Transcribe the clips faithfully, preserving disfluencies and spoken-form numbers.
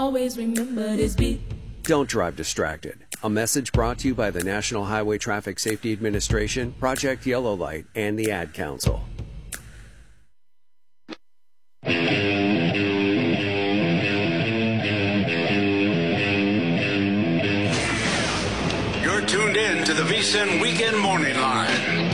always remember this beat. Don't drive distracted. A message brought to you by the National Highway Traffic Safety Administration, Project Yellow Light, and the Ad Council. You're tuned in to the VSiN Weekend Morning Line.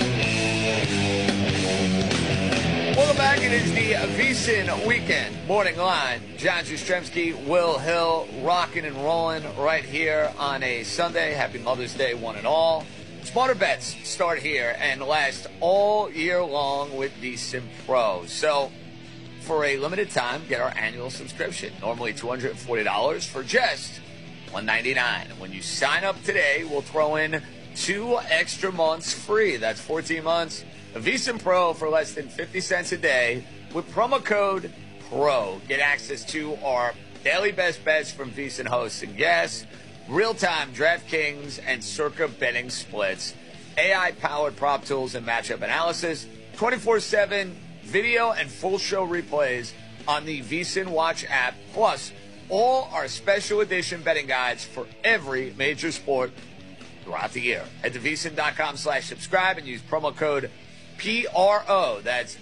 Welcome back. It is the VSiN Weekend Morning Line. John Jastrzemski, Will Hill, rocking and rolling right here on a Sunday. Happy Mother's Day, one and all. Smarter bets start here and last all year long with VSiN Pro. So, for a limited time, get our annual subscription. Normally two hundred forty dollars for just one hundred ninety-nine dollars. When you sign up today, we'll throw in two extra months free. That's fourteen months. A VSiN Pro for less than fifty cents a day with promo code PRO. Get access to our daily best bets from VSiN hosts and guests, real-time DraftKings and Circa betting splits, A I-powered prop tools and matchup analysis, twenty-four seven video and full show replays on the VSiN Watch app, plus all our special edition betting guides for every major sport throughout the year. Head to VSiN.com slash subscribe and use promo code P R O. That's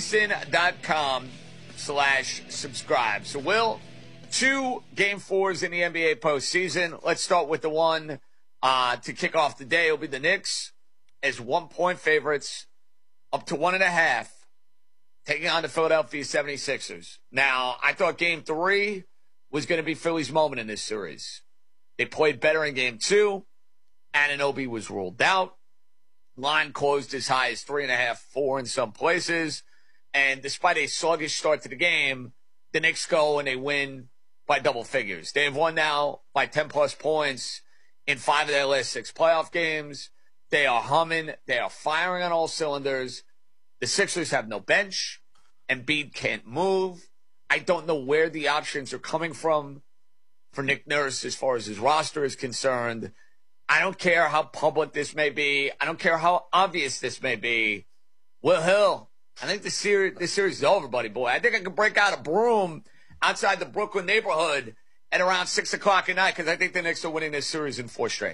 VSiN.com slash subscribe. So, Will, two game fours in the N B A postseason. Let's start with the one uh, to kick off the day. It'll be the Knicks as one-point favorites, up to one and a half, taking on the Philadelphia seventy-sixers. Now, I thought game three was going to be Philly's moment in this series. They played better in game two. Anunoby was ruled out. Line closed as high as three and a half, four in some places. And despite a sluggish start to the game, the Knicks go and they win by double figures. They have won now by ten-plus points in five of their last six playoff games. They are humming. They are firing on all cylinders. The Sixers have no bench. Embiid can't move. I don't know where the options are coming from for Nick Nurse as far as his roster is concerned. I don't care how public this may be. I don't care how obvious this may be. Will Hill, I think this series, this series is over, buddy boy. I think I could break out a broom outside the Brooklyn neighborhood at around six o'clock at night because I think the Knicks are winning this series in four straight.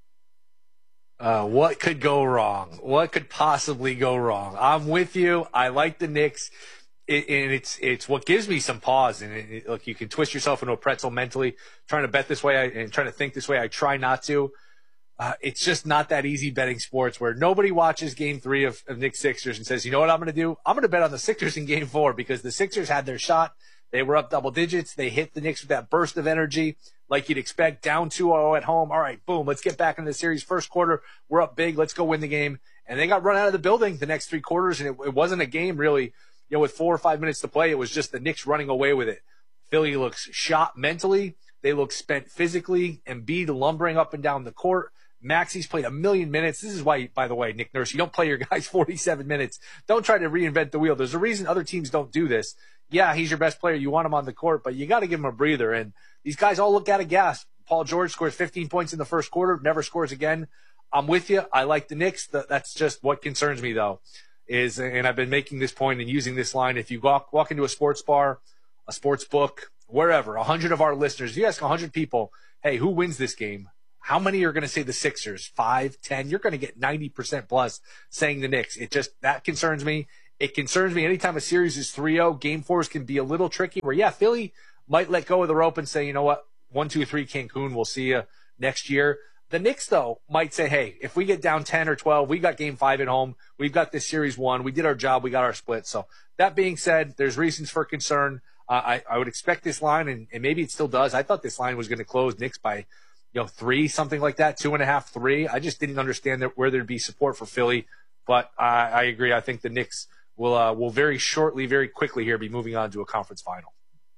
Uh, what could go wrong? What could possibly go wrong? I'm with you. I like the Knicks. It, and it's it's what gives me some pause. And it, it, look, you can twist yourself into a pretzel mentally, trying to bet this way I, and trying to think this way. I try not to. Uh, it's just not that easy betting sports where nobody watches game three of, of Knicks Sixers and says, you know what I'm going to do? I'm going to bet on the Sixers in game four because the Sixers had their shot. They were up double digits. They hit the Knicks with that burst of energy like you'd expect, down two oh at home. All right, boom, let's get back into the series. First quarter, we're up big. Let's go win the game. And they got run out of the building the next three quarters, and it, it wasn't a game really, you know, with four or five minutes to play. It was just the Knicks running away with it. Philly looks shot mentally. They look spent physically. Embiid lumbering up and down the court. Maxi's played a million minutes. This is why, by the way, Nick Nurse, you don't play your guys forty-seven minutes. Don't try to reinvent the wheel. There's a reason other teams don't do this. Yeah, he's your best player. You want him on the court, but you got to give him a breather. And these guys all look out of gas. Paul George scores fifteen points in the first quarter, never scores again. I'm with you. I like the Knicks. That's just what concerns me, though, is, and I've been making this point and using this line, if you walk, walk into a sports bar, a sports book, wherever, a hundred of our listeners, if you ask a hundred people, hey, who wins this game? How many are going to say the Sixers? Five, ten? You're going to get ninety percent plus saying the Knicks. It just, that concerns me. It concerns me anytime a series is three oh, game fours can be a little tricky where, yeah, Philly might let go of the rope and say, you know what, one, two, three, Cancun, we'll see you next year. The Knicks, though, might say, hey, if we get down ten or twelve, we got game five at home. We've got this series won. We did our job. We got our split. So that being said, there's reasons for concern. Uh, I, I would expect this line, and, and maybe it still does. I thought this line was going to close Knicks by, you know, three, something like that, two and a half, three. I just didn't understand that where there'd be support for Philly. But I, I agree. I think the Knicks will uh, will very shortly, very quickly here be moving on to a conference final.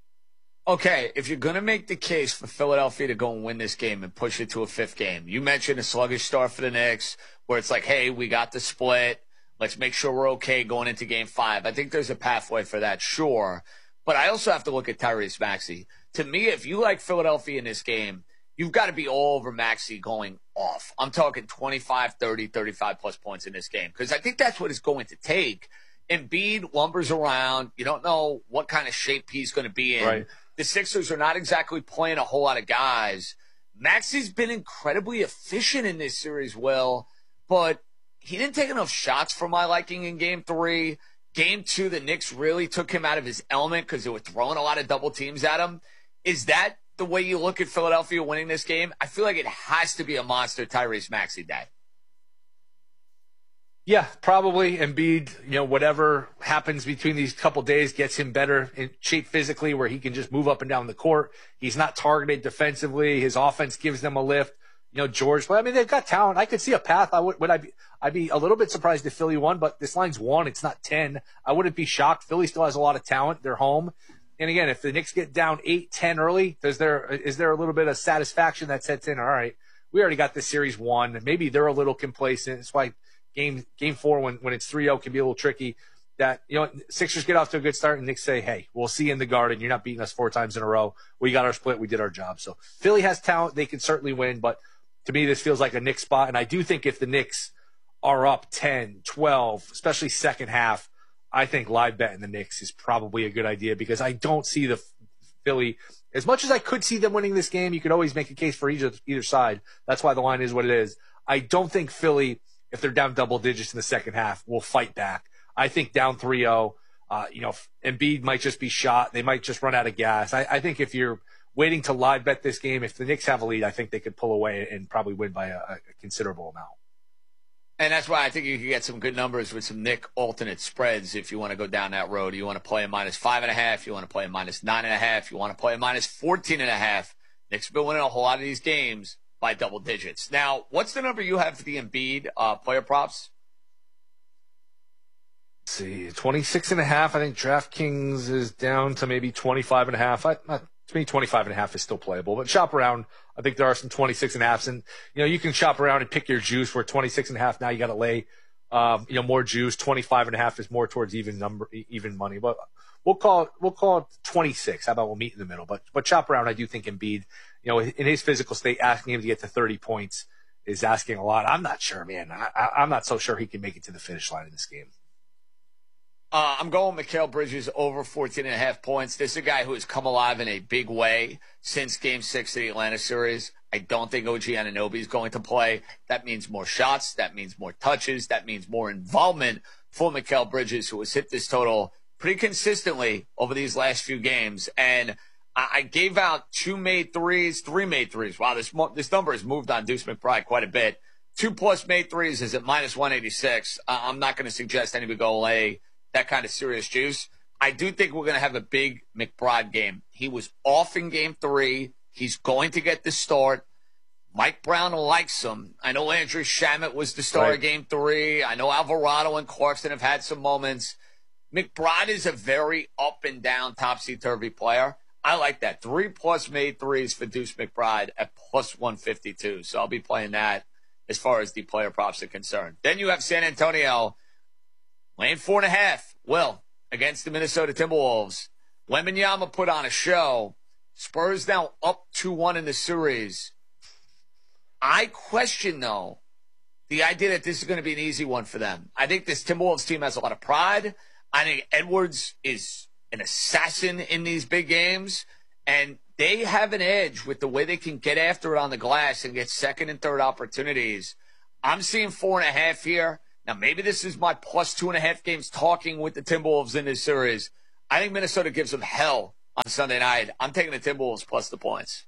Okay, if you're going to make the case for Philadelphia to go and win this game and push it to a fifth game, you mentioned a sluggish start for the Knicks where it's like, hey, we got the split. Let's make sure we're okay going into game five. I think there's a pathway for that, sure. But I also have to look at Tyrese Maxey. To me, if you like Philadelphia in this game, you've got to be all over Maxey going off. I'm talking twenty-five, thirty, thirty-five plus points in this game because I think that's what it's going to take. Embiid lumbers around. You don't know what kind of shape he's going to be in. Right. the Sixers are not exactly playing a whole lot of guys. Maxey's been incredibly efficient in this series, Will, but he didn't take enough shots for my liking in game three. Game two, the Knicks really took him out of his element because they were throwing a lot of double teams at him. Is that the way you look at Philadelphia winning this game? I feel like it has to be a monster Tyrese Maxey day. Yeah, probably. Embiid, you know, whatever happens between these couple days gets him better in shape physically where he can just move up and down the court. He's not targeted defensively. His offense gives them a lift. You know, George, but I mean, they've got talent. I could see a path. I would, would I be, I'd be a little bit surprised if Philly won, but this line's one. It's not ten. I wouldn't be shocked. Philly still has a lot of talent. They're home. And again, if the Knicks get down eight, ten early, does there, is there a little bit of satisfaction that sets in? All right, we already got this series won. Maybe they're a little complacent. That's why game, game four, when, when it's three oh can be a little tricky. That, you know, Sixers get off to a good start and Knicks say, hey, we'll see you in the Garden. You're not beating us four times in a row. We got our split. We did our job. So Philly has talent. They can certainly win, but to me, this feels like a Knicks spot. And I do think if the Knicks are up ten, twelve, especially second half, I think live betting the Knicks is probably a good idea because I don't see the Philly, as much as I could see them winning this game, you could always make a case for either, either side. That's why the line is what it is. I don't think Philly, if they're down double digits in the second half, will fight back. I think down three oh, uh, you know, Embiid might just be shot. They might just run out of gas. I, I think if you're waiting to live bet this game, if the Knicks have a lead, I think they could pull away and probably win by a, a considerable amount. And that's why I think you can get some good numbers with some Knick alternate spreads if you want to go down that road. You want to play a minus five and a half. You want to play a minus nine and a half. You want to play a minus fourteen and a half. Knicks have been winning a whole lot of these games by double digits. Now, what's the number you have for the Embiid uh, player props? Let's see, twenty-six and a half. I think DraftKings is down to maybe twenty-five and a half. I, I, to me, twenty-five and a half is still playable, but shop around. I think there are some twenty-six and a halves, and you know you can shop around and pick your juice. Where twenty-six and a half now, you got to lay, um, you know, more juice. twenty-five and a half is more towards even number, even money. But we'll call it, we'll call it twenty-six. How about we'll meet in the middle? But but shop around. I do think Embiid, you know, in his physical state, asking him to get to thirty points is asking a lot. I'm not sure, man. I, I, I'm not so sure he can make it to the finish line in this game. Uh, I'm going Mikal Bridges over fourteen and a half points. This is a guy who has come alive in a big way since Game six of the Atlanta series. I don't think O G Anunoby is going to play. That means more shots. That means more touches. That means more involvement for Mikal Bridges, who has hit this total pretty consistently over these last few games. And I, I gave out two made threes, three made threes. Wow, this, this number has moved on Deuce McBride quite a bit. Two plus made threes is at minus one eighty-six. Uh, I'm not going to suggest anybody go lay that kind of serious juice. I do think we're going to have a big McBride game. He was off in game three. He's going to get the start. Mike Brown likes him. I know Andrew Shamet was the star Right. of game three. I know Alvarado and Clarkson have had some moments. McBride is a very up and down, topsy-turvy player. I like that. Three plus made threes for Deuce McBride at plus one fifty-two. So I'll be playing that as far as the player props are concerned. Then you have San Antonio laying four and a half. Well, against the Minnesota Timberwolves. Wembanyama put on a show. Spurs now up two one in the series. I question, though, the idea that this is going to be an easy one for them. I think this Timberwolves team has a lot of pride. I think Edwards is an assassin in these big games. And they have an edge with the way they can get after it on the glass and get second and third opportunities. I'm seeing four and a half here. Now, maybe this is my plus two and a half games talking with the Timberwolves in this series. I think Minnesota gives them hell on Sunday night. I'm taking the Timberwolves plus the points.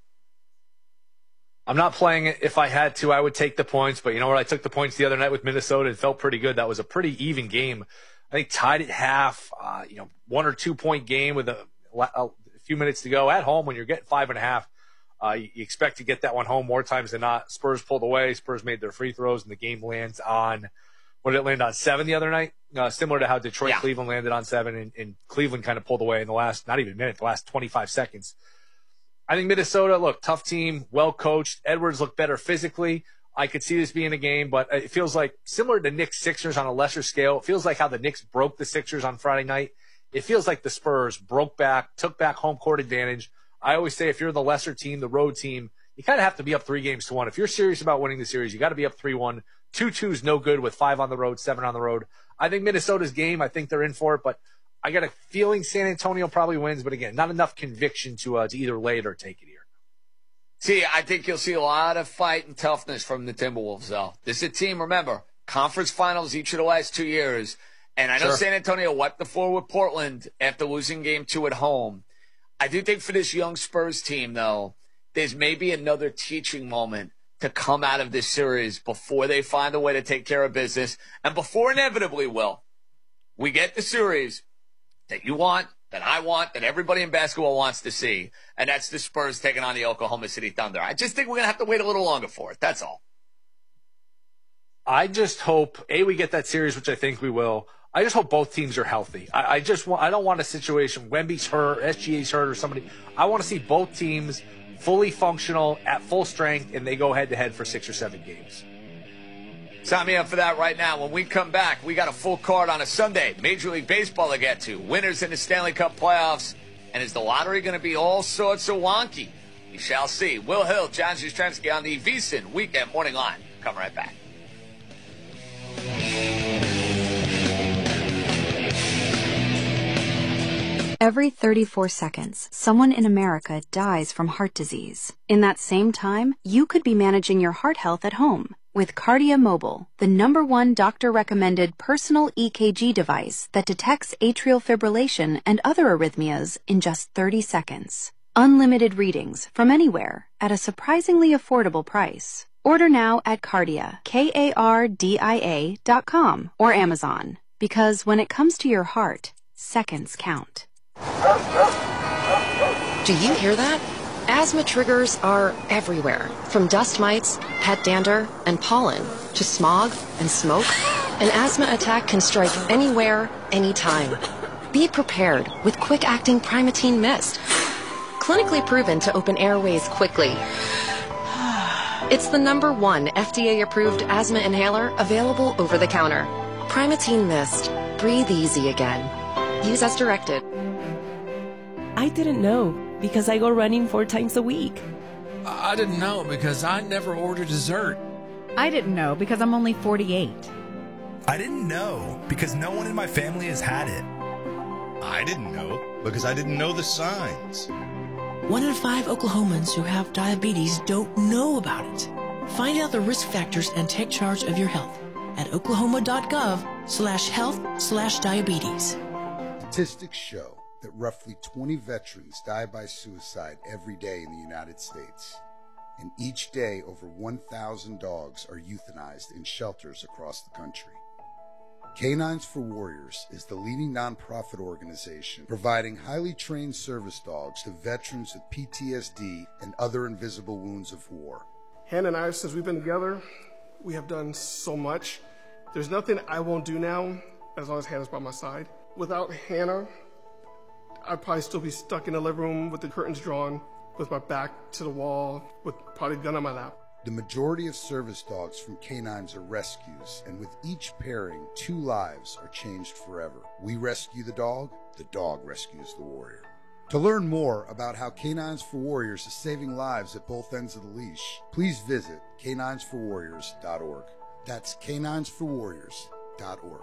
I'm not playing it. If I had to, I would take the points. But you know what? I took the points the other night with Minnesota and felt pretty good. That was a pretty even game. I think tied at half, uh, you know, one or two point game with a, a few minutes to go at home. When you're getting five and a half, uh, you, you expect to get that one home more times than not. Spurs pulled away. Spurs made their free throws, and the game lands on, what did it land on, seven the other night? Uh, similar to how Detroit, yeah. Cleveland landed on seven, and, and Cleveland kind of pulled away in the last, not even a minute, the last twenty-five seconds. I think Minnesota, look, tough team, well coached. Edwards looked better physically. I could see this being a game, but it feels like similar to Knicks Sixers on a lesser scale. It feels like how the Knicks broke the Sixers on Friday night. It feels like the Spurs broke back, took back home court advantage. I always say if you're the lesser team, the road team, you kind of have to be up three games to one. If you're serious about winning the series, you got to be up three one. two two is no good with five on the road, seven on the road. I think Minnesota's game, I think they're in for it, but I got a feeling San Antonio probably wins, but again, not enough conviction to uh, to either lay it or take it here. See, I think you'll see a lot of fight and toughness from the Timberwolves, though. This is a team, remember, conference finals each of the last two years. And I know Sure. San Antonio wiped the floor with Portland after losing game two at home. I do think for this young Spurs team, though, there's maybe another teaching moment to come out of this series before they find a way to take care of business. And before inevitably, Will, we get the series that you want, that I want, that everybody in basketball wants to see, and that's the Spurs taking on the Oklahoma City Thunder. I just think we're going to have to wait a little longer for it. That's all. I just hope, A, we get that series, which I think we will. I just hope both teams are healthy. I, I just want, I don't want a situation, Wemby's hurt, S G A's hurt, or somebody. I want to see both teams fully functional, at full strength, and they go head-to-head for six or seven games. Sign me up for that right now. When we come back, we got a full card on a Sunday. Major League Baseball to get to. Winners in the Stanley Cup playoffs. And is the lottery going to be all sorts of wonky? We shall see. Will Hill, John Jastrzemski on the VSiN Weekend Morning Line. Come right back. Every thirty-four seconds, someone in America dies from heart disease. In that same time, you could be managing your heart health at home with Kardia Mobile, the number one doctor-recommended personal E K G device that detects atrial fibrillation and other arrhythmias in just thirty seconds. Unlimited readings from anywhere at a surprisingly affordable price. Order now at Kardia, K A R D I A dot com or Amazon. Because when it comes to your heart, seconds count. Do you hear that? Asthma triggers are everywhere, from dust mites, pet dander, and pollen, to smog and smoke. An asthma attack can strike anywhere, anytime. Be prepared with quick-acting Primatene Mist. Clinically proven to open airways quickly. It's the number one F D A-approved asthma inhaler available over the counter. Primatene Mist. Breathe easy again. Use as directed. I didn't know because I go running four times a week. I didn't know because I never order dessert. I didn't know because I'm only forty-eight. I didn't know because no one in my family has had it. I didn't know because I didn't know the signs. One in five Oklahomans who have diabetes don't know about it. Find out the risk factors and take charge of your health at oklahoma.gov slash health slash diabetes. Statistics show that roughly twenty veterans die by suicide every day in the United States. And each day, over one thousand dogs are euthanized in shelters across the country. Canines for Warriors is the leading nonprofit organization providing highly trained service dogs to veterans with P T S D and other invisible wounds of war. Hannah and I, since we've been together, we have done so much. There's nothing I won't do now as long as Hannah's by my side. Without Hannah, I'd probably still be stuck in the living room with the curtains drawn, with my back to the wall, with probably a gun on my lap. The majority of service dogs from Canines are rescues, and with each pairing, two lives are changed forever. We rescue the dog, the dog rescues the warrior. To learn more about how Canines for Warriors is saving lives at both ends of the leash, please visit canines for warriors dot org. That's canines for warriors dot org.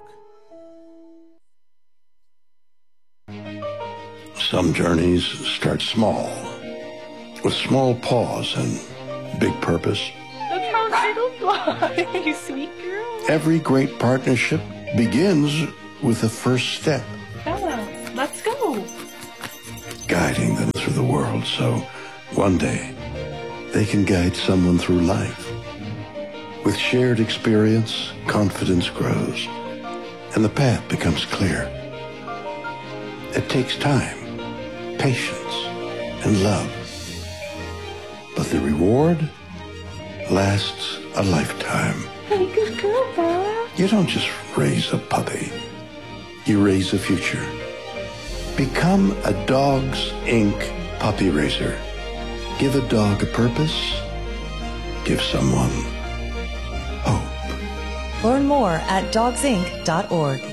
Some journeys start small, with small pause and big purpose. Look how little fly, you sweet girl. Every great partnership begins with the first step. Bella, let's go. Guiding them through the world so one day they can guide someone through life. With shared experience, confidence grows, and the path becomes clear. It takes time, patience, and love. But the reward lasts a lifetime. Hey, good girl, Bella. You don't just raise a puppy. You raise a future. Become a Dogs Incorporated puppy raiser. Give a dog a purpose. Give someone hope. Learn more at dogs inc dot org.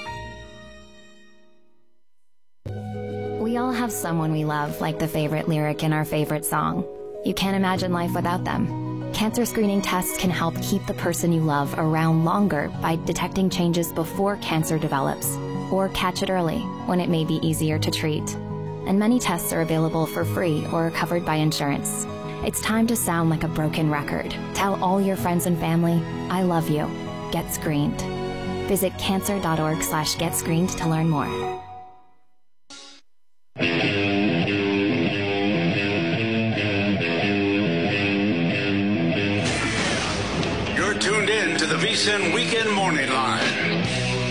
We all have someone we love, like the favorite lyric in our favorite song. You can't imagine life without them. Cancer screening tests can help keep the person you love around longer by detecting changes before cancer develops. or catch it early when it may be easier to treat. And many tests are available for free or covered by insurance. It's time to sound like a broken record. Tell all your friends and family, I love you. Get screened. Visit cancer.org slash get screened to learn more. You're tuned in to the VSiN Weekend Morning Line.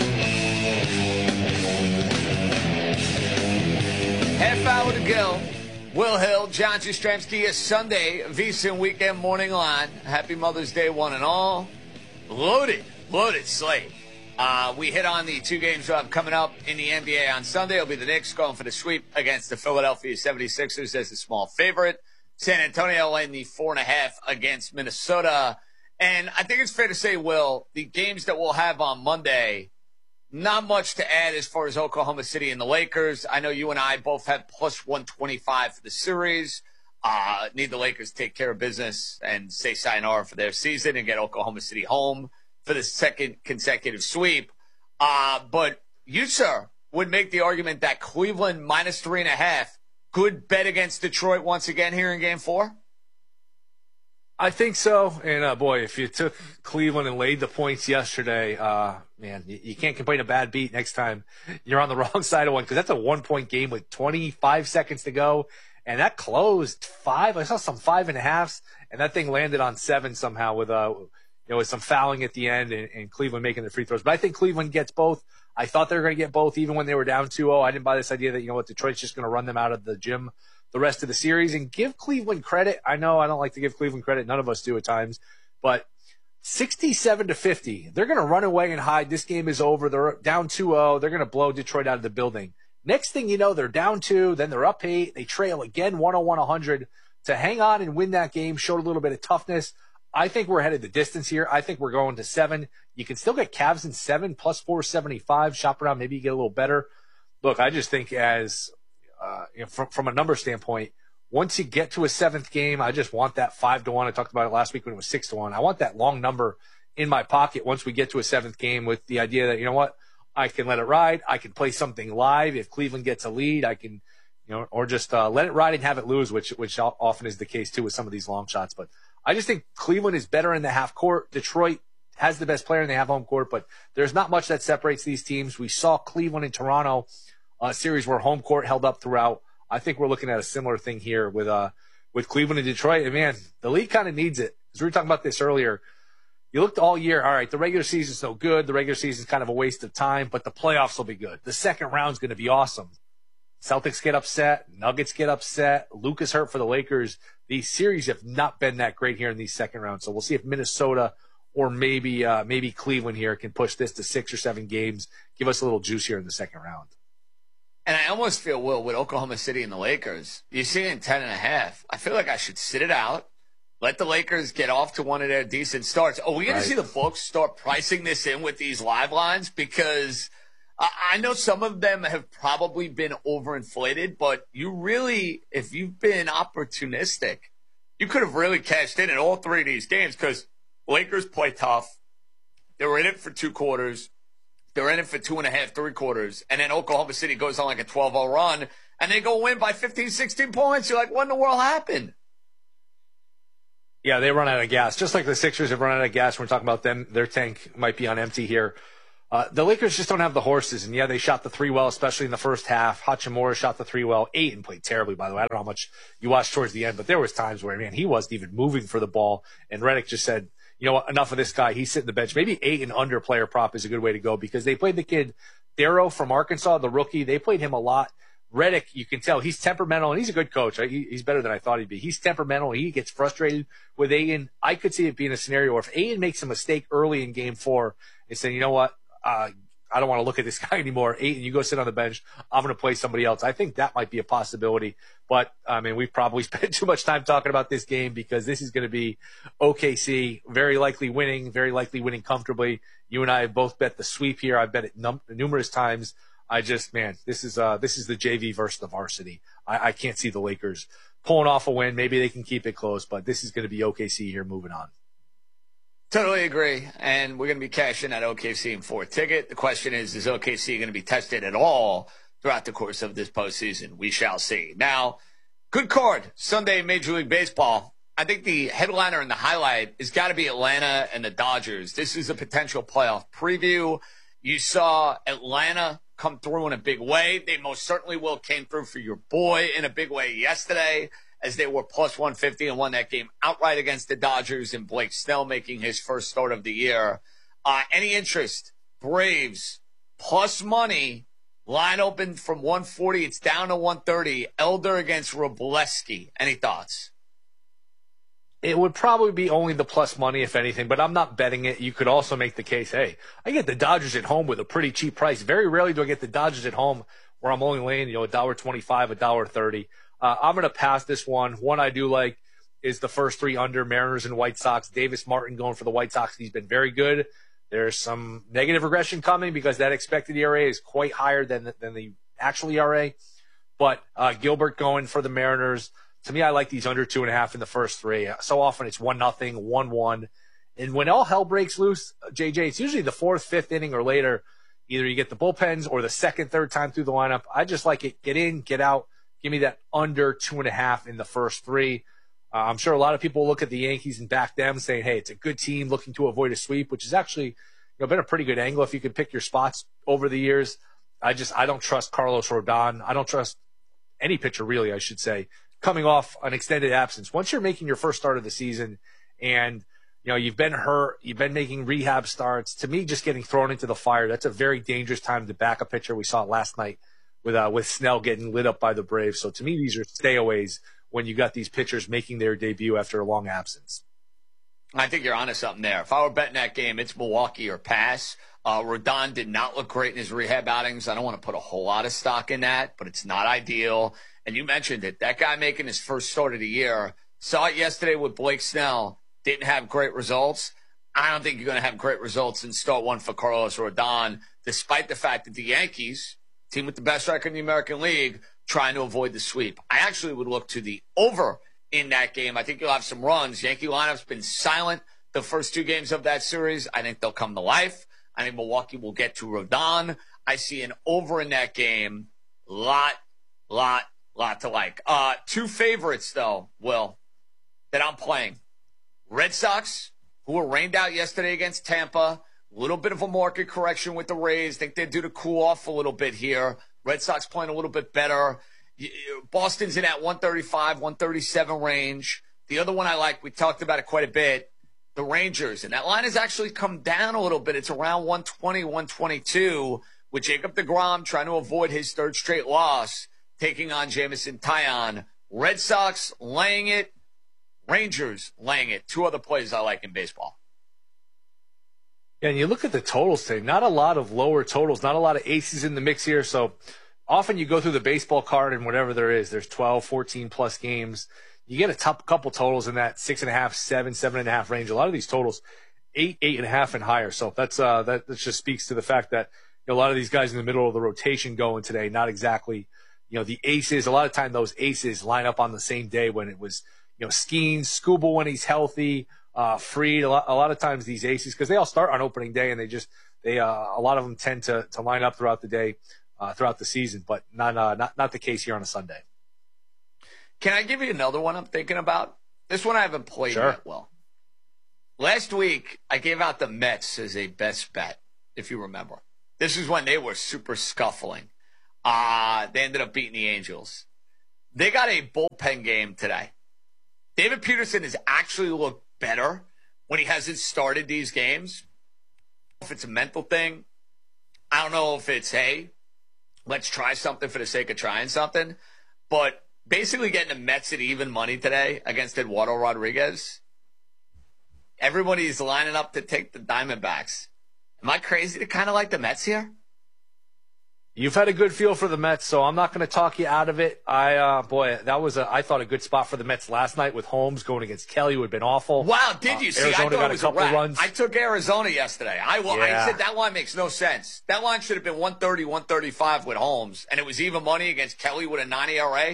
Half hour to go. Will Hill, John Jastrzemski, a Sunday VSiN Weekend Morning Line. Happy Mother's Day, one and all. Loaded, loaded slate. Uh, we hit on the two games uh, coming up in the N B A on Sunday. It'll be the Knicks going for the sweep against the Philadelphia seventy-sixers as a small favorite. San Antonio laying the four and a half against Minnesota. And I think it's fair to say, Will, the games that we'll have on Monday, not much to add as far as Oklahoma City and the Lakers. I know you and I both have plus one twenty-five for the series. Uh, need the Lakers to take care of business and say sayonara for their season and get Oklahoma City home for the second consecutive sweep. Uh, but you, sir, would make the argument that Cleveland minus three and a half, good bet against Detroit once again here in game four? I think so. And, uh, boy, if you took Cleveland and laid the points yesterday, uh, man, you, you can't complain a bad beat next time you're on the wrong side of one, because that's a one-point game with twenty-five seconds to go. And that closed five. I saw some five and a halves, and that thing landed on seven somehow with, uh, you know, with some fouling at the end and, and Cleveland making the free throws. But I think Cleveland gets both. I thought they were going to get both even when they were down two oh. I didn't buy this idea that, you know what, Detroit's just going to run them out of the gym the rest of the series. And give Cleveland credit. I know I don't like to give Cleveland credit. None of us do at times. But sixty-seven to fifty, they're going to run away and hide. This game is over. They're down two oh. They're going to blow Detroit out of the building. Next thing you know, they're down two, then they're up eight. They trail again one oh one one hundred. To hang on and win that game showed a little bit of toughness. I think we're headed the distance here. I think we're going to seven. You can still get Cavs in seven, plus four seventy-five. Shop around, maybe you get a little better. Look, I just think as uh, you know, from, from a number standpoint, once you get to a seventh game, I just want that five to one. I talked about it last week when it was six to one. I want that long number in my pocket once we get to a seventh game, with the idea that, you know what, I can let it ride. I can play something live. If Cleveland gets a lead, I can, you know, or just uh, let it ride and have it lose, which which often is the case too with some of these long shots. But I just think Cleveland is better in the half court. Detroit has the best player and they have home court, but there's not much that separates these teams. We saw Cleveland and Toronto, a series where home court held up throughout. I think we're looking at a similar thing here with uh with Cleveland and Detroit. And man, the league kind of needs it, because we were talking about this earlier. You looked all year, all right, the regular season's no good. The regular season's kind of a waste of time, but the playoffs will be good. The second round's going to be awesome. Celtics get upset. Nuggets get upset. Lucas hurt for the Lakers. These series have not been that great here in these second rounds. So we'll see if Minnesota or maybe uh, maybe Cleveland here can push this to six or seven games, give us a little juice here in the second round. And I almost feel, Will, with Oklahoma City and the Lakers, you see it in ten and a half. I feel like I should sit it out. Let the Lakers get off to one of their decent starts. Are we going right. to see the books start pricing this in with these live lines? Because I know some of them have probably been overinflated, but you really, if you've been opportunistic, you could have really cashed in in all three of these games, because Lakers play tough. They were in it for two quarters. They're in it for two and a half, three quarters. And then Oklahoma City goes on like a twelve oh run, and they go win by fifteen, sixteen points. You're like, what in the world happened? Yeah, they run out of gas. Just like the Sixers have run out of gas. We're talking about them. Their tank might be on empty here. Uh, the Lakers just don't have the horses. And, yeah, they shot the three well, especially in the first half. Hachimura shot the three well. Ayton played terribly, by the way. I don't know how much you watched towards the end, but there was times where, man, he wasn't even moving for the ball. And Redick just said, you know what, enough of this guy. He's sitting the bench. Maybe Ayton under player prop is a good way to go, because they played the kid Darrow from Arkansas, the rookie. They played him a lot. Redick, you can tell he's temperamental, and he's a good coach. He, he's better than I thought he'd be. He's temperamental. He gets frustrated with Ayton. I could see it being a scenario where if Ayton makes a mistake early in game four and saying, you know what, uh, I don't want to look at this guy anymore. Ayton, you go sit on the bench. I'm going to play somebody else. I think that might be a possibility. But, I mean, we've probably spent too much time talking about this game, because this is going to be O K C very likely winning, very likely winning comfortably. You and I have both bet the sweep here. I've bet it num- numerous times. I just, man, this is uh, this is the J V versus the varsity. I, I can't see the Lakers pulling off a win. Maybe they can keep it close, but this is going to be O K C here moving on. Totally agree. And we're going to be cashing that O K C and four ticket. The question is, is O K C going to be tested at all throughout the course of this postseason? We shall see. Now, good card, Sunday Major League Baseball. I think the headliner and the highlight has got to be Atlanta and the Dodgers. This is a potential playoff preview. You saw Atlanta come through in a big way. They most certainly will came through for your boy in a big way yesterday as they were plus one fifty and won that game outright against the Dodgers, and Blake Snell making his first start of the year. Uh, any interest? Braves plus money. Line open from one forty. It's down to one thirty. Elder against Robleski. Any thoughts? It would probably be only the plus money, if anything, but I'm not betting it. You could also make the case, hey, I get the Dodgers at home with a pretty cheap price. Very rarely do I get the Dodgers at home where I'm only laying, you know, one dollar twenty-five, one dollar thirty. Uh, I'm going to pass this one. One I do like is the first three under, Mariners and White Sox. Davis Martin going for the White Sox. He's been very good. There's some negative regression coming because that expected E R A is quite higher than the, than the actual E R A. But uh, Gilbert going for the Mariners. To me, I like these under two and a half in the first three. So often it's one nothing, one one, and when all hell breaks loose, J J, it's usually the fourth, fifth inning or later. Either you get the bullpens or the second, third time through the lineup. I just like it. Get in, get out. Give me that under two and a half in the first three. Uh, I'm sure a lot of people look at the Yankees and back them, saying, "Hey, it's a good team looking to avoid a sweep," which is actually, you know, been a pretty good angle if you could pick your spots over the years. I just I don't trust Carlos Rodon. I don't trust any pitcher really, I should say, coming off an extended absence. Once you're making your first start of the season and, you know, you've been hurt, you've been making rehab starts, to me, just getting thrown into the fire, that's a very dangerous time to back a pitcher. We saw it last night with uh, with Snell getting lit up by the Braves. So to me, these are stayaways when you got these pitchers making their debut after a long absence. I think you're onto something there. If I were betting that game, it's Milwaukee or pass. Uh, Rodon did not look great in his rehab outings. I don't want to put a whole lot of stock in that, but it's not ideal. And you mentioned it. That guy making his first start of the year, saw it yesterday with Blake Snell, didn't have great results. I don't think you're going to have great results in start one for Carlos Rodon, despite the fact that the Yankees, team with the best record in the American League, trying to avoid the sweep. I actually would look to the over in that game. I think you'll have some runs. Yankee lineup's been silent the first two games of that series. I think they'll come to life. I think Milwaukee will get to Rodon. I see an over in that game. Lot, lot, lot to like. Uh, two favorites, though, Will, that I'm playing. Red Sox, who were rained out yesterday against Tampa. A little bit of a market correction with the Rays. Think they're due to cool off a little bit here. Red Sox playing a little bit better. Boston's in that one thirty-five, one thirty-seven range. The other one I like, we talked about it quite a bit, the Rangers. And that line has actually come down a little bit. It's around one twenty, one twenty-two, with Jacob deGrom trying to avoid his third straight loss, taking on Jameson Taillon. Red Sox laying it. Rangers laying it. Two other plays I like in baseball. Yeah, and you look at the totals today, not a lot of lower totals, not a lot of aces in the mix here. So often you go through the baseball card and whatever there is, there's twelve, fourteen plus games. You get a top couple totals in that six and a half, seven, seven and a half range. A lot of these totals, eight, eight and a half and higher. So that's uh, that, that just speaks to the fact that, you know, a lot of these guys in the middle of the rotation going today, not exactly, you know, the aces. A lot of time those aces line up on the same day when it was, you know, Skeens, Skubal when he's healthy, uh, Fried. A lot, a lot of times these aces, because they all start on opening day and they just, they, uh, a lot of them tend to, to line up throughout the day, uh, throughout the season, but not, uh, not, not the case here on a Sunday. Can I give you another one I'm thinking about? This one I haven't played sure. yet well. Last week, I gave out the Mets as a best bet, if you remember. This is when they were super scuffling. Uh, they ended up beating the Angels. They got a bullpen game today. David Peterson has actually looked better when he hasn't started these games. If it's a mental thing, I don't know if it's, hey, let's try something for the sake of trying something. But basically getting the Mets at even money today against Eduardo Rodriguez. Everybody's lining up to take the Diamondbacks. Am I crazy to kind of like the Mets here? You've had a good feel for the Mets, so I'm not going to talk you out of it. I, uh, boy, that was, a, I thought, a good spot for the Mets last night with Holmes going against Kelly, who had been awful. Wow, did you? Uh, See, Arizona I thought got it was a couple a wrap. runs. I took Arizona yesterday. I, well, yeah. I said that line makes no sense. That line should have been one thirty, one thirty-five with Holmes, and it was even money against Kelly with a nine E R A.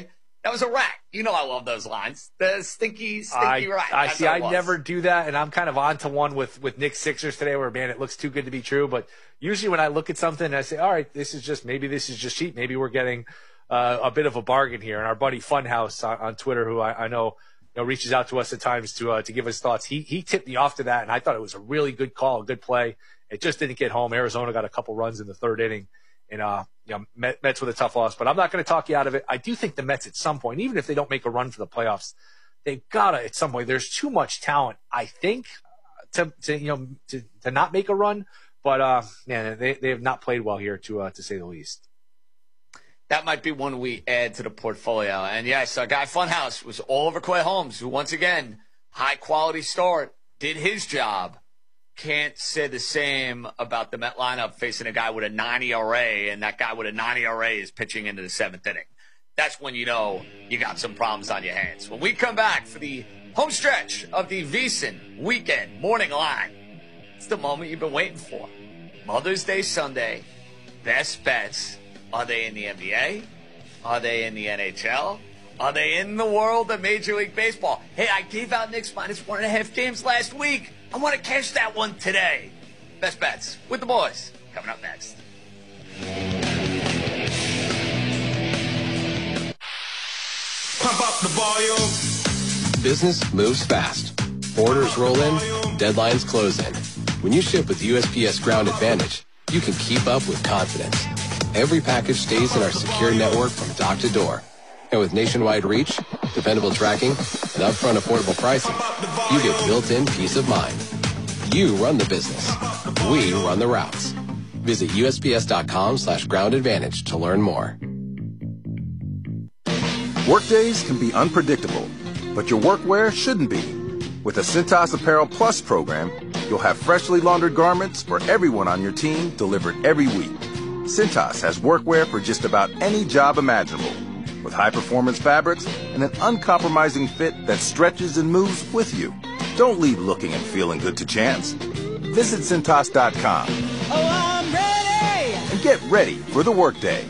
That was a rack. You know I love those lines. The stinky, stinky I, rack. I That's see. what I it was. never do that, and I'm kind of on to one with with Nick Sixers today, where man, it looks too good to be true. But usually when I look at something, I say, all right, this is just maybe this is just cheap. Maybe we're getting uh, a bit of a bargain here. And our buddy Funhouse on, on Twitter, who I, I know, you know reaches out to us at times to uh, to give us thoughts. He he tipped me off to that, and I thought it was a really good call, a good play. It just didn't get home. Arizona got a couple runs in the third inning. And, uh, you know, Mets with a tough loss, but I'm not going to talk you out of it. I do think the Mets at some point, even if they don't make a run for the playoffs, they've got to at some point. There's too much talent, I think, to, to you know to, to not make a run. But uh, man, they they have not played well here, to uh, to say the least. That might be one we add to the portfolio. And yes, our guy Funhouse was all over Clay Holmes, who once again, high quality start, did his job. Can't say the same about the Met lineup facing a guy with a nine E R A, and that guy with a nine E R A is pitching into the seventh inning. That's when you know you got some problems on your hands. When we come back for the home stretch of the VSiN Weekend Morning Line, it's the moment you've been waiting for. Mother's Day Sunday, best bets. Are they in the N B A? Are they in the N H L? Are they in the world of Major League Baseball? Hey, I gave out Knicks minus one and a half games last week. I want to cash that one today. Best bets with the boys coming up next. Pump up the volume. Business moves fast. Orders roll in, deadlines close in. When you ship with U S P S Ground Advantage, you can keep up with confidence. Every package stays in our secure network from dock to door. And with nationwide reach, dependable tracking, and upfront affordable pricing, you get built-in peace of mind. You run the business. We run the routes. Visit U S P S dot com slash ground advantage to learn more. Workdays can be unpredictable, but your workwear shouldn't be. With the Cintas Apparel Plus program, you'll have freshly laundered garments for everyone on your team delivered every week. Cintas has workwear for just about any job imaginable, with high-performance fabrics and an uncompromising fit that stretches and moves with you. Don't leave looking and feeling good to chance. Visit Cintas dot com. Oh, I'm ready! And get ready for the workday.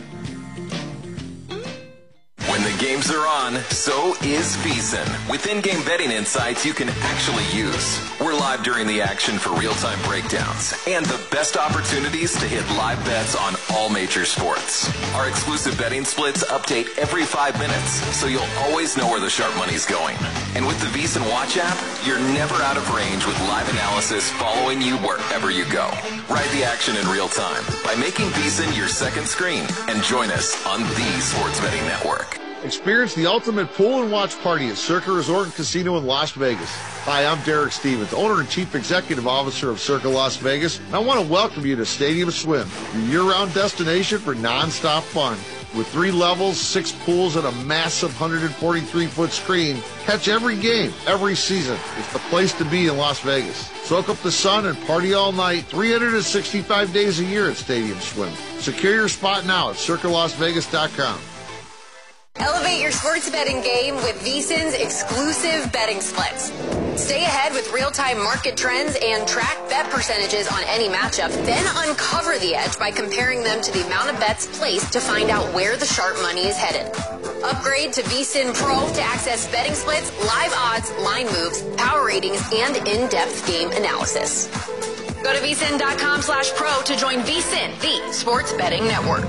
When the games are on, so is VSiN. With in-game betting insights you can actually use. We're live during the action for real-time breakdowns and the best opportunities to hit live bets on all major sports. Our exclusive betting splits update every five minutes, so you'll always know where the sharp money's going. And with the VSiN Watch app, you're never out of range with live analysis following you wherever you go. Ride the action in real time by making VSiN your second screen and join us on the Sports Betting Network. Experience the ultimate pool and watch party at Circa Resort and Casino in Las Vegas. Hi, I'm Derek Stevens, owner and chief executive officer of Circa Las Vegas, and I want to welcome you to Stadium Swim, your year-round destination for non-stop fun. With three levels, six pools, and a massive one hundred forty-three foot screen, catch every game, every season. It's the place to be in Las Vegas. Soak up the sun and party all night, three hundred sixty-five days a year at Stadium Swim. Secure your spot now at Circa Las Vegas dot com. Elevate your sports betting game with VSiN's exclusive betting splits. Stay ahead with real-time market trends and track bet percentages on any matchup. Then uncover the edge by comparing them to the amount of bets placed to find out where the sharp money is headed. Upgrade to VSiN Pro to access betting splits, live odds, line moves, power ratings, and in-depth game analysis. Go to VSiN dot com slash pro to join VSiN, the sports betting network.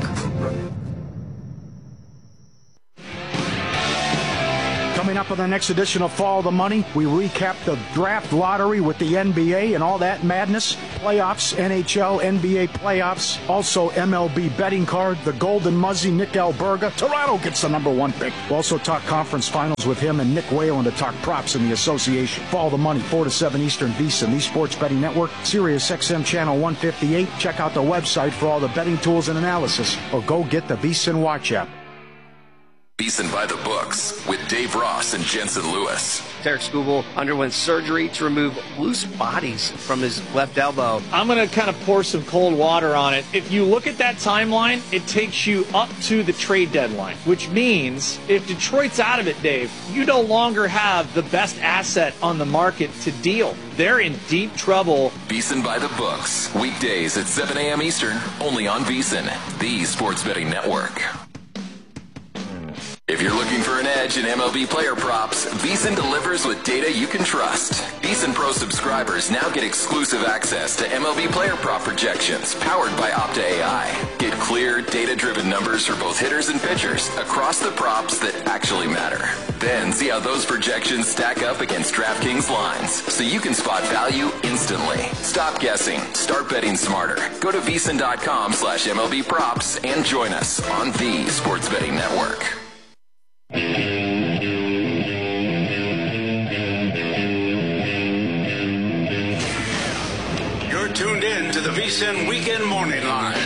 Coming up on the next edition of Follow the Money, we recap the draft lottery with the N B A and all that madness, playoffs, N H L, N B A playoffs, also M L B betting card, the Golden Muzzy, Nick Alberga. Toronto gets the number one pick. We'll also talk conference finals with him and Nick Whalen to talk props in the association. Follow the Money, four to seven Eastern, VSiN, the Sports Betting Network, Sirius X M Channel one fifty-eight. Check out the website for all the betting tools and analysis, or go get the VSiN Watch app. VSiN by the books with Dave Ross and Jensen Lewis. Derek Skubal underwent surgery to remove loose bodies from his left elbow. I'm going to kind of pour some cold water on it. If you look at that timeline, it takes you up to the trade deadline, which means if Detroit's out of it, Dave, you no longer have the best asset on the market to deal. They're in deep trouble. VSiN by the books, weekdays at seven a.m. Eastern, only on VSiN, the Sports Betting Network. If you're looking for an edge in M L B player props, VEASAN delivers with data you can trust. VEASAN Pro subscribers now get exclusive access to M L B player prop projections powered by Opta A I. Get clear, data-driven numbers for both hitters and pitchers across the props that actually matter. Then see how those projections stack up against DraftKings lines so you can spot value instantly. Stop guessing. Start betting smarter. Go to VEASAN.com slash MLB props and join us on the Sports Betting Network. You're tuned in to the VEASAN Weekend Morning Line.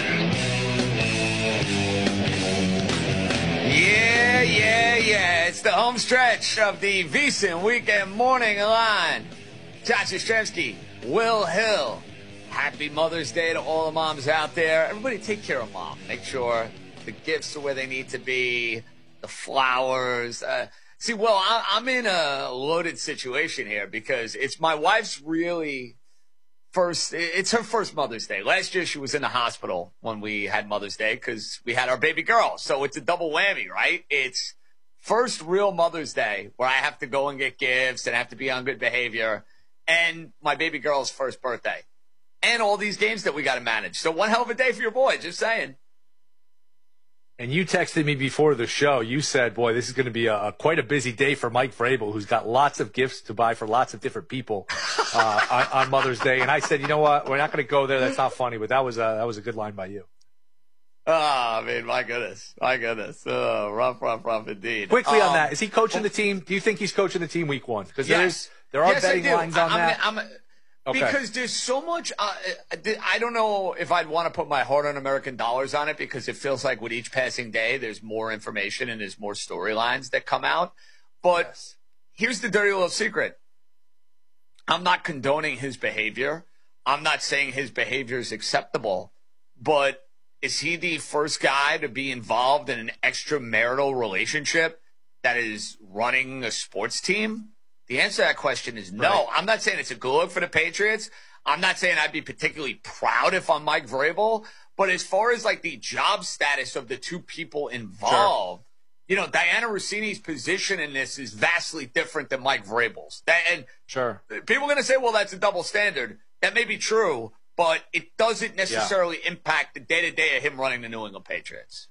Yeah, yeah, yeah. It's the home stretch of the VEASAN Weekend Morning Line. Josh Yastrzemski, Will Hill. Happy Mother's Day to all the moms out there. Everybody take care of mom. Make sure the gifts are where they need to be. The flowers. Uh, see, well, I, I'm in a loaded situation here because it's my wife's really first, it's her first Mother's Day. Last year she was in the hospital when we had Mother's Day because we had our baby girl. So it's a double whammy, right? It's first real Mother's Day where I have to go and get gifts and have to be on good behavior, and my baby girl's first birthday. And all these games that we got to manage. So one hell of a day for your boy, just saying. And you texted me before the show. You said, boy, this is going to be a, a quite a busy day for Mike Vrabel, who's got lots of gifts to buy for lots of different people uh, on, on Mother's Day. And I said, you know what? We're not going to go there. That's not funny. But that was a, that was a good line by you. Oh, I mean, my goodness. My goodness. Oh, rough, rough, rough indeed. Quickly um, on that, is he coaching the team? Do you think he's coaching the team week one? Because yes. there is, there are yes, betting lines on I'm, that. I'm, Okay. Because there's so much, uh, I don't know if I'd want to put my hard-earned American dollars on it because it feels like with each passing day, there's more information and there's more storylines that come out. But yes. Here's the dirty little secret. I'm not condoning his behavior. I'm not saying his behavior is acceptable. But is he the first guy to be involved in an extramarital relationship that is running a sports team? The answer to that question is no. Right. I'm not saying it's a good look for the Patriots. I'm not saying I'd be particularly proud if I'm Mike Vrabel. But as far as like the job status of the two people involved, sure. You know, Diana Rossini's position in this is vastly different than Mike Vrabel's. That, and sure. People are going to say, well, that's a double standard. That may be true, but it doesn't necessarily yeah. impact the day-to-day of him running the New England Patriots.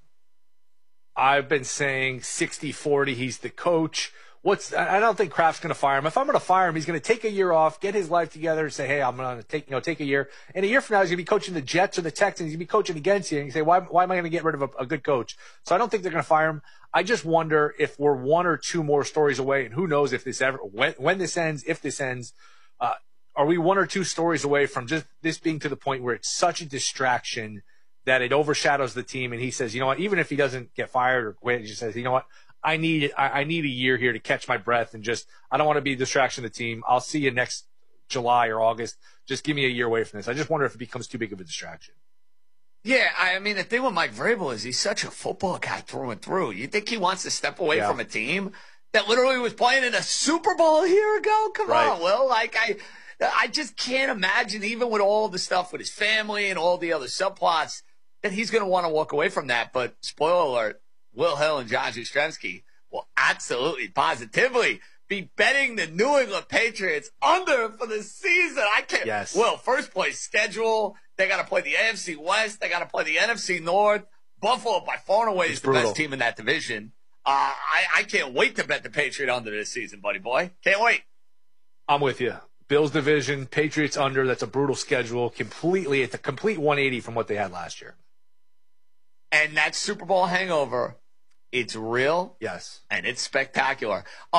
I've been saying sixty forty, he's the coach. What's I don't think Kraft's going to fire him. If I'm going to fire him, he's going to take a year off, get his life together, and say, "Hey, I'm going to take you know take a year." And a year from now, he's going to be coaching the Jets or the Texans. He's going to be coaching against you, and you say, "Why? Why am I going to get rid of a, a good coach?" So I don't think they're going to fire him. I just wonder if we're one or two more stories away, and who knows if this ever when when this ends, if this ends, uh, are we one or two stories away from just this being to the point where it's such a distraction that it overshadows the team? And he says, "You know what? Even if he doesn't get fired or quit, he just says, you know what? I need I, I need a year here to catch my breath and just I don't want to be a distraction to the team. I'll see you next July or August. Just give me a year away from this." I just wonder if it becomes too big of a distraction. Yeah, I mean, the thing with Mike Vrabel is he's such a football guy through and through. You think he wants to step away yeah. from a team that literally was playing in a Super Bowl a year ago? Come right. on, Will. Like, I, I just can't imagine, even with all the stuff with his family and all the other subplots, that he's going to want to walk away from that. But spoiler alert, Will Hill and Josh Yastrzemski will absolutely, positively be betting the New England Patriots under for the season. I can't. Yes. Well, first place schedule. They got to play the A F C West. They got to play the N F C North. Buffalo, by far and away, it's is the brutal. best team in that division. Uh, I, I can't wait to bet the Patriot under this season, buddy boy. Can't wait. I'm with you. Bills division, Patriots under. That's a brutal schedule. Completely, it's a complete one eighty from what they had last year. And that Super Bowl hangover, it's real. Yes. And it's spectacular.